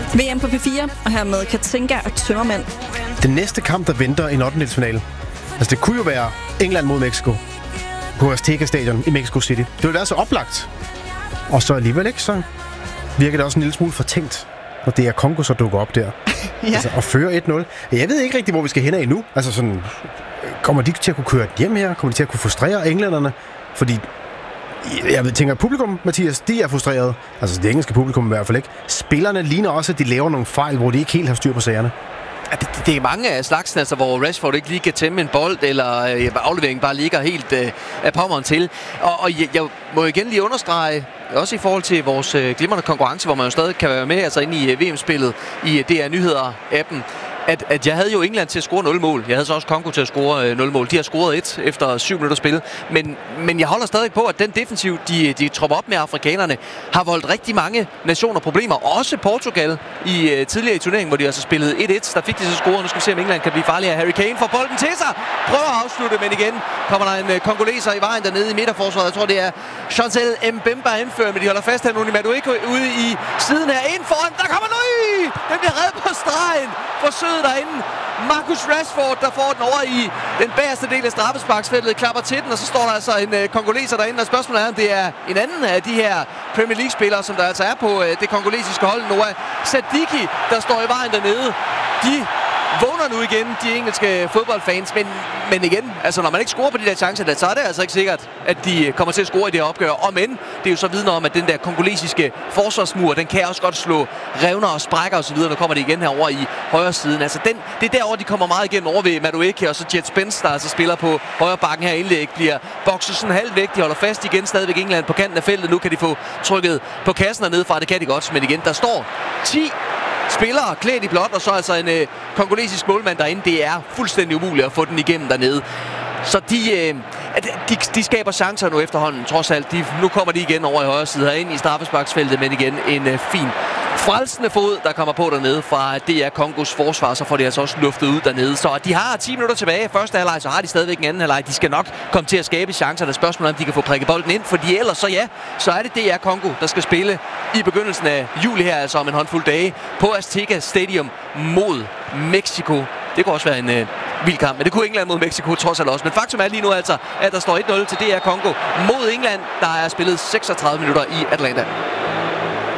VM på P4, og her med Katinka og Tømmermænd. Den næste kamp, der venter i en 8-delsfinale. Altså, det kunne jo være England mod Mexico på Azteca Stadion i Mexico City. Det ville være så oplagt. Og så alligevel ikke, så virker det også en lille smule fortænkt, når det er Congo, så dukker op der. Ja. Altså, og føre 1-0. Jeg ved ikke rigtig, hvor vi skal hen af endnu. Altså sådan, kommer de til at kunne køre hjem her? Kommer de til at kunne frustrere englænderne? Fordi jeg tænker, publikum, Mathias, de er frustrerede. Altså det engelske publikum i hvert fald ikke. Spillerne ligner også, at de laver nogle fejl, hvor de ikke helt har styr på sagerne. Det er mange af slagsen, altså, hvor Rashford ikke lige kan tæmme en bold, eller afleveringen bare ligger helt af pommeren til. Og jeg må igen lige understrege, også i forhold til vores glimrende konkurrence, hvor man jo stadig kan være med altså inde i VM-spillet i DR Nyheder-appen, at jeg havde jo England til at score 0 mål. Jeg havde så også Congo til at score 0 mål. De har scoret 1 efter 7 minutter spil. Men jeg holder stadig på, at den defensiv, de tropper op med afrikanerne, har voldt rigtig mange nationer problemer. Også Portugal i tidligere i turneringen, hvor de altså spillede 1-1. Der fik de så scoret. Nu skal vi se, om England kan blive farligere. Harry Kane får bolden til sig. Prøver at afslutte, men igen kommer der en kongoleser i vejen dernede i midterforsvaret. Jeg tror, det er Chancel Mbemba anfører, men de holder fast her nu. Madueke ude i siden her. Ind foran. Der kommer Nui! Den bliver reddet på stregen. Forsøget derinde. Marcus Rashford, der får den over i den bagerste del af straffesparksfeltet, klapper til den, og så står der altså en kongoleser derinde, og spørgsmålet er, om det er en anden af de her Premier League-spillere, som der altså er på det kongolesiske hold, Noah Sadiki, der står i vejen dernede. De vågner nu igen, de engelske fodboldfans, men igen, altså når man ikke scorer på de der chancer, så er det altså ikke sikkert, at de kommer til at score i det her opgør. Og men, det er jo så vidner om, at den der kongolesiske forsvarsmur, den kan også godt slå revner og sprækker og så videre. Nu kommer de igen herover i højre siden. Altså det er derovre, de kommer meget igennem over ved Madueke, og så Jet Spence, der altså spiller på højre bakken her. Indlæg bliver bokset sådan halvt væk. De holder fast igen, stadigvæk England på kanten af feltet. Nu kan de få trykket på kassen og nedefra. Det kan de godt, men igen, der står 10 spillere klædt i blåt, og så altså en kongolesisk målmand derinde. Det er fuldstændig umuligt at få den igennem dernede. Så de skaber chancer nu efterhånden, trods alt. Nu kommer de igen over i højre side herinde i straffesparksfeltet, men igen en fin frelsende fod, der kommer på dernede fra DR Kongos forsvar, så får de altså også luftet ud dernede. Så de har 10 minutter tilbage i første halvleg, så har de stadigvæk en anden halvleg. De skal nok komme til at skabe chancer. Der er spørgsmålet, om de kan få prikket bolden ind, fordi ellers så er det DR Congo, der skal spille i begyndelsen af juli her, altså om en håndfuld dage, på Azteca Stadium mod Mexico. Det kunne også være en vild kamp, men det kunne England mod Mexico trods alt også. Men faktum er lige nu altså, at der står 1-0 til DR Congo mod England, der er spillet 36 minutter i Atlanta.